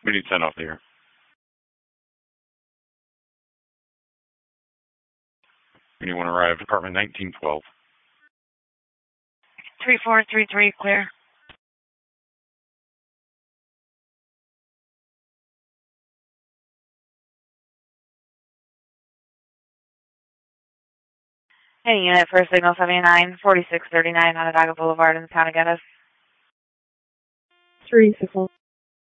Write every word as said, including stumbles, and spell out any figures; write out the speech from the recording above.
We need ten off the air. Anyone arrive? Apartment nineteen twelve. three four three three, clear. Hey, unit for signal seventy-nine, forty-six thirty-nine Onondaga Boulevard in the town of Geddes. three six one.